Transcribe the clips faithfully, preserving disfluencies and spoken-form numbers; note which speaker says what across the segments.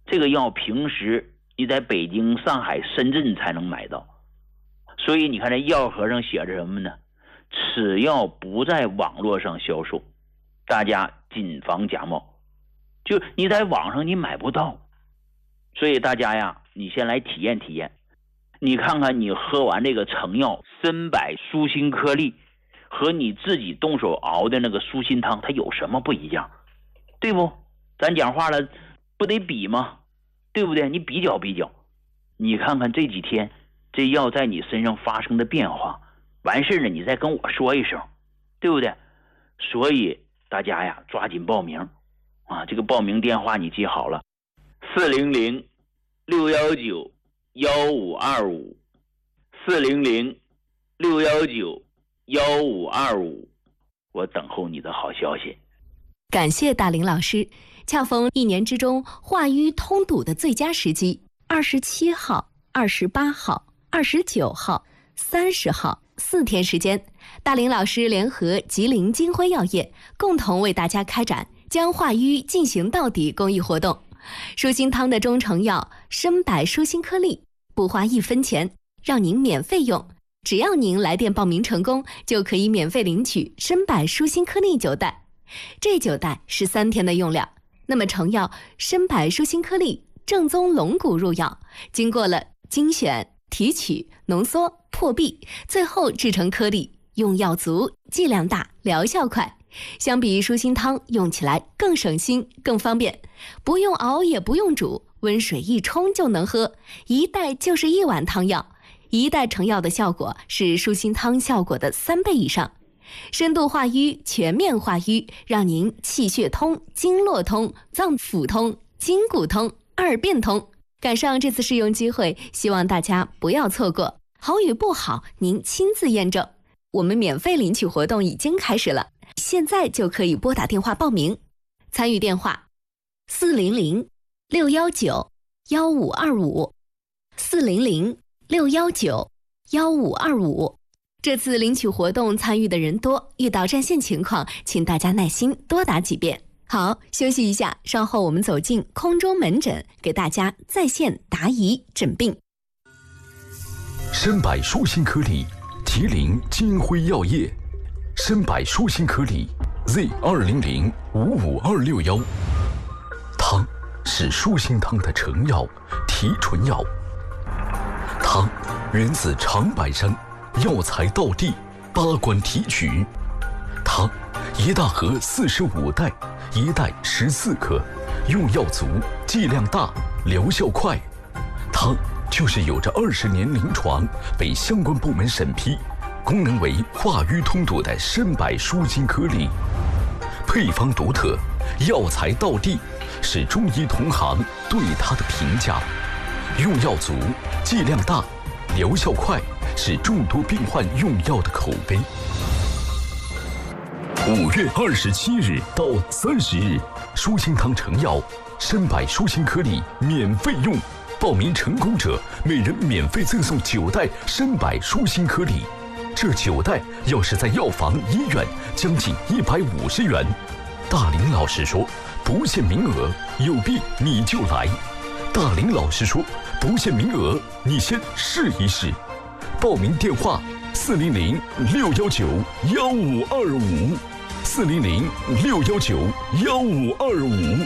Speaker 1: 这个药平时你在北京、上海、深圳才能买到，所以你看这药盒上写着什么呢？此药不在网络上销售，大家谨防假冒。就你在网上你买不到，所以大家呀，你先来体验体验。你看看你喝完这个成药参柏舒心颗粒和你自己动手熬的那个舒心汤，它有什么不一样？对不？咱讲话了，不得比吗？对不对？你比较比较，你看看这几天这药在你身上发生的变化，完事了你再跟我说一声，对不对？所以大家呀，抓紧报名啊！这个报名电话你记好了，四零零六幺九幺五二五，四零零六幺九幺五二五，我等候你的好消息。
Speaker 2: 感谢大林老师，恰逢一年之中化瘀通堵的最佳时机，二十七号、二十八号、二十九号、三十号四天时间，大林老师联合吉林金辉药业共同为大家开展将化瘀进行到底公益活动。舒心汤的中成药参柏舒心颗粒不花一分钱，让您免费用，只要您来电报名成功，就可以免费领取参柏舒心颗粒九袋。这九袋是三天的用量。那么成药参柏舒心颗粒正宗龙骨入药，经过了精选、提取、浓缩、破壁，最后制成颗粒，用药足，剂量大，疗效快。相比于舒心汤，用起来更省心更方便，不用熬也不用煮，温水一冲就能喝，一袋就是一碗汤药。一袋成药的效果是舒心汤效果的三倍以上，深度化瘀，全面化瘀，让您气血通、经络通、脏腑通、筋骨通，二便通。赶上这次试用机会，希望大家不要错过，好与不好您亲自验证。我们免费领取活动已经开始了，现在就可以拨打电话报名。参与电话四零零六幺九幺五二五，四零零六幺九幺五二五。这次领取活动参与的人多，遇到占线情况，请大家耐心多打几遍。好，休息一下，稍后我们走进空中门诊，给大家在线答疑诊病。
Speaker 3: 参柏舒心颗粒，吉林金辉药业。参柏舒心颗粒 Z 二零零五五二六幺。汤是舒心汤的成药、提纯药。汤源自长白山，药材到地，八关提取。汤一大盒四十五袋，一袋十四克，用药足，剂量大，疗效快。汤就是有着二十年临床，被相关部门审批，功能为化瘀通堵的参柏舒心颗粒。配方独特，药材到地，是中医同行对它的评价。用药足，剂量大，疗效快，是众多病患用药的口碑。五月二十七日到三十日，舒心汤成药参柏舒心颗粒免费用，报名成功者每人免费赠送九袋参柏舒心颗粒。这九袋要是在药房、医院，将近一百五十元。大林老师说，不限名额，有病你就来。大林老师说，不限名额，你先试一试。报名电话：四零零六幺九幺五二五，四零零六幺九幺五二五。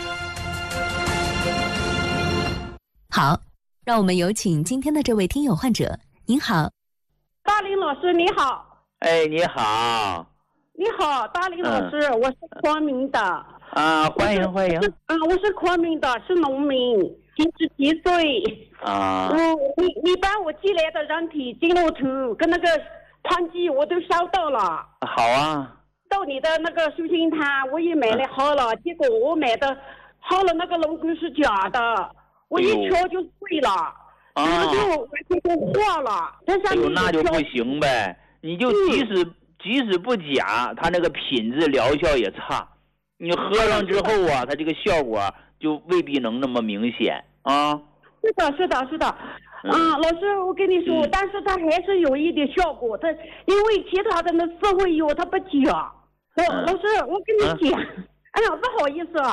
Speaker 2: 好，让我们有请今天的这位听友患者。您好，
Speaker 4: 大林老师，你好。
Speaker 1: 哎，你好。
Speaker 4: 你好，大林老师，嗯、我是昆明的。
Speaker 1: 啊，欢迎欢迎。
Speaker 4: 啊，我是昆明的，是农民，七十几岁。
Speaker 1: 啊。
Speaker 4: 我你你把我寄来的人体经络图跟那个汤剂我都收到了。
Speaker 1: 好啊。
Speaker 4: 到你的那个舒心汤我也买来喝了，嗯、结果我买的喝了那个龙骨是假的，我一敲就碎了。
Speaker 1: 啊。
Speaker 4: 我就完全就化了。这上面
Speaker 1: 那就不行呗，你就即使。嗯即使不假，它那个品质疗效也差。你喝上之后啊，它这个效果就未必能那么明显啊。
Speaker 4: 是的，是的，是的。嗯，啊、老师，我跟你说，嗯、但是它还是有一点效果。它因为其他的那社会药它不假。我、嗯、老师，我跟你讲，嗯、哎呀，不好意思啊，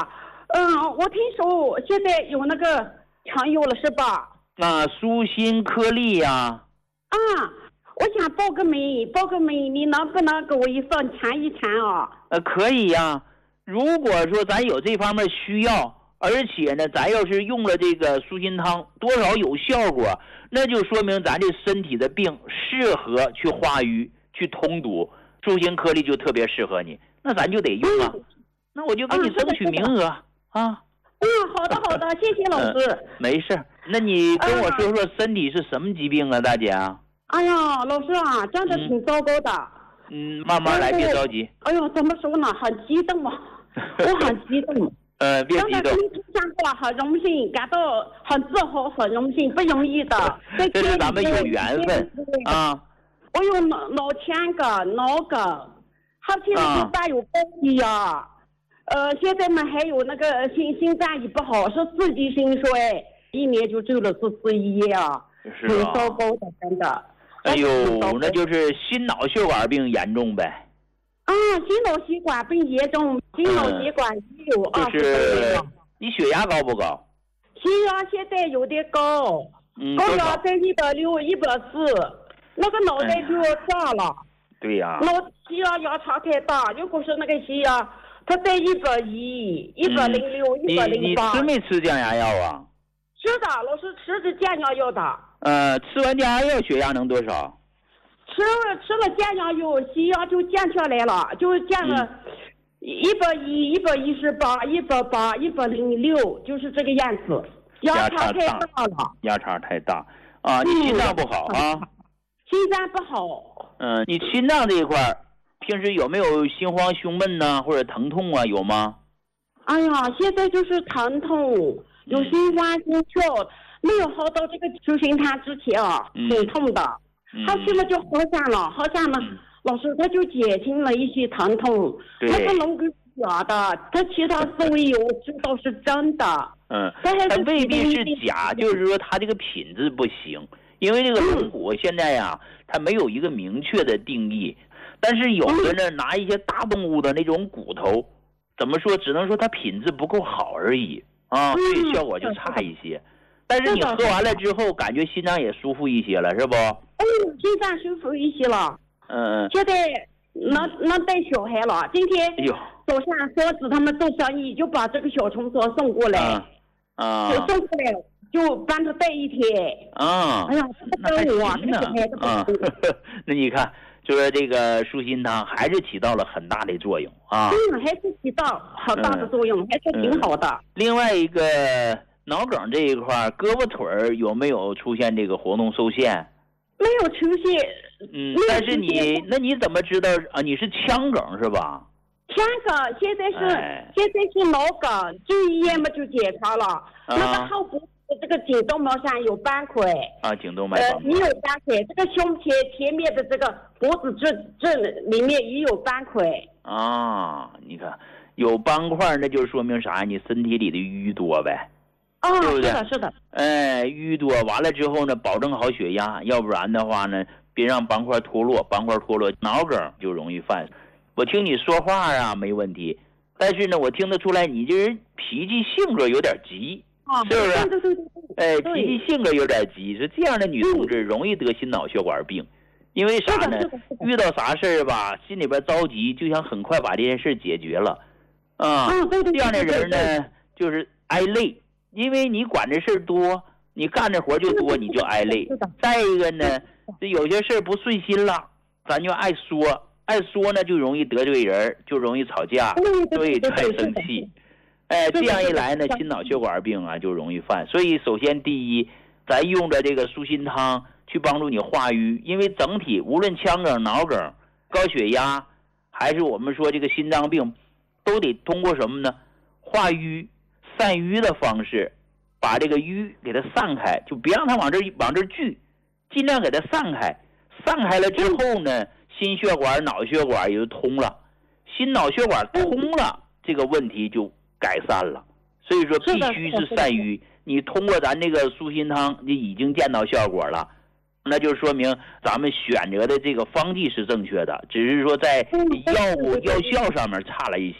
Speaker 4: 嗯，我听说现在有那个抢有了是吧？
Speaker 1: 啊，舒心颗粒呀、啊。
Speaker 4: 啊，我想报个名，报个名，你能不能给我一份尝一尝啊？
Speaker 1: 呃，可以呀、啊。如果说咱有这方面需要，而且呢，咱要是用了这个舒心汤，多少有效果，那就说明咱这身体的病适合去化瘀、去通堵，舒心颗粒就特别适合你，那咱就得用啊。嗯、那我就给你争取名额、嗯、啊。
Speaker 4: 嗯，好的好的，谢谢老师。
Speaker 1: 呃、没事，那你跟我说说身体是什么疾病啊，大姐啊？
Speaker 4: 哎呀，老师啊，真的挺糟糕的。
Speaker 1: 嗯，慢慢来，别着急。
Speaker 4: 哎呦，怎么说呢？很激动啊，我很激动。
Speaker 1: 呃，别激动。
Speaker 4: 真的上过很荣幸，感到很自豪，很荣幸，不容易的。
Speaker 1: 这是咱们有缘分啊。
Speaker 4: 我有脑脑腔梗、脑梗，好现在就带有高血压，呃，现在呢还有那个心心脏也不好，是四级心衰，一年就住了十四一夜啊，挺糟糕的，真的。
Speaker 1: 哎呦，那就是心脑血管病严重呗。
Speaker 4: 啊，心脑血管病严重，心脑血管也有二十多年了。
Speaker 1: 你血压高不高？
Speaker 4: 血压现在有点高，
Speaker 1: 嗯，
Speaker 4: 高压在一百六、一百四，那个脑袋就要炸了。
Speaker 1: 哎、对呀、啊。
Speaker 4: 脑血压压差太大，如果是那个血压，它在一百一、一百零六、一百零八。
Speaker 1: 你吃没吃降压药啊？
Speaker 4: 吃的，老是吃着降压药的。
Speaker 1: 呃，吃完降压药血压能多少？
Speaker 4: 吃了吃了降压药，血压就降下来了，就降了一百一、一百一十八、一百八、一百零六，就是这个样子。压差太大了，
Speaker 1: 压差太大啊！你心脏不好啊？
Speaker 4: 嗯、心脏不好。
Speaker 1: 嗯，你心脏这一块，平时有没有心慌、胸闷呐、啊，或者疼痛啊？有吗？
Speaker 4: 哎呀，现在就是疼痛，有心慌、心跳，没有好到这个舒心汤之前啊，
Speaker 1: 嗯、
Speaker 4: 挺痛的。他现在就好上了，好上了，
Speaker 1: 嗯、
Speaker 4: 老师他就减轻了一些疼痛。那个龙骨假的，他其他思维我知道是真的。
Speaker 1: 嗯，它未必是假，就是说它这个品质不行，因为这个龙骨现在呀、啊，它没有一个明确的定义。但是有的呢，拿一些大动物的那种骨头，怎么说？只能说它品质不够好而已啊，所以效果就差一些。但是你喝完了之后，感觉心脏也舒服一些了，是不？
Speaker 4: 嗯，心脏舒服一些了。
Speaker 1: 嗯。
Speaker 4: 现在能能带小孩了。今天早上嫂子他们做生意，就把这个小虫子送过来。
Speaker 1: 啊。啊
Speaker 4: 就送过来，就帮他带一天。
Speaker 1: 啊。
Speaker 4: 哎呀，
Speaker 1: 那还行呢。啊。那你看，就说这个舒心汤还是起到了很大的作用啊。
Speaker 4: 嗯，还是起到很大的作用，嗯、还是挺好的。
Speaker 1: 另外一个。脑梗这一块，胳膊腿儿有没有出现这个活动受限？
Speaker 4: 没有出现。
Speaker 1: 嗯，但是你那你怎么知道啊？你是腔梗是吧？
Speaker 4: 腔梗现在是、哎、现在是脑梗，就医院嘛就检查了，啊、那个后脖子这个颈动脉上有斑块。
Speaker 1: 啊，颈动脉。
Speaker 4: 呃，你有斑块，这个胸前前面的这个脖子这这里面也有斑块。
Speaker 1: 啊，你看有斑块，那就说明啥？你身体里的瘀多呗。
Speaker 4: 哦，
Speaker 1: 对不对？
Speaker 4: 是的，是的。
Speaker 1: 哎，淤多完了之后呢，保证好血压，要不然的话呢，别让斑块脱落，斑块脱落，脑梗就容易犯。我听你说话啊，没问题，但是呢，我听得出来你这人脾气性格有点急，
Speaker 4: 啊、
Speaker 1: 是不是？
Speaker 4: 对对对。
Speaker 1: 哎，脾气性格有点急，是这样的女同志容易得心脑血管病，因为啥呢？遇到啥事儿吧，心里边着急，就想很快把这件事解决了，啊，
Speaker 4: 嗯、对对对对
Speaker 1: 这样的人呢，就是挨累。因为你管的事儿多，你干的活就多，你就挨累。再一个呢，这有些事儿不顺心了，咱就爱说，爱说呢就容易得罪人，就容易吵架，所以就爱生气。哎，这样一来呢，心脑血管病啊就容易犯。所以首先第一，咱用着这个舒心汤去帮助你化瘀，因为整体无论腔梗、脑梗、高血压，还是我们说这个心脏病，都得通过什么呢？化淤。散瘀的方式，把这个瘀给它散开，就别让它往这往这聚，尽量给它散开。散开了之后呢，心血管、脑血管也就通了，心脑血管通了，这个问题就改善了。所以说必须是散瘀。你通过咱这个舒心汤，你已经见到效果了，那就说明咱们选择的这个方剂是正确的，只是说在药物药效上面差了一些。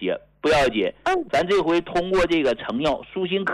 Speaker 1: 不要紧。
Speaker 4: 嗯，
Speaker 1: 咱这回通过这个成药舒心科